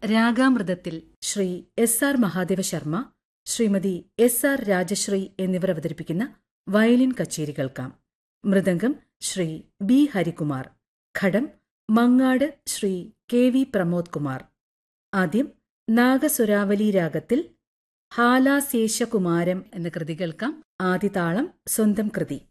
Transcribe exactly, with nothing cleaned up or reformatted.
രാഗാമൃതത്തിൽ Shri S R Mahadeva Sharma, Shrimati S R Rajashree എന്നിവർ അവതരിപ്പിക്കുന്ന violin കച്ചേരി കേൾക്കാം. മൃദംഗം ശ്രീ ബി ഹരികുമാർ. ഘടം മങ്ങാട് ശ്രീ കെ വി പ്രമോദ് കുമാർ. ആദ്യം നാഗസുരാവലി രാഗത്തിൽ ഹാലാശേഷകുമാരം എന്ന കൃതി കേൾക്കാം. ആദിതാളം സ്വന്തം കൃതി.